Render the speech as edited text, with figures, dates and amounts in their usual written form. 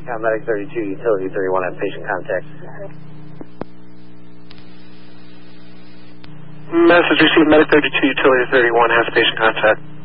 Medic 32, Utility 31 has patient contact. Message received, Medic 32, Utility 31 has patient contact.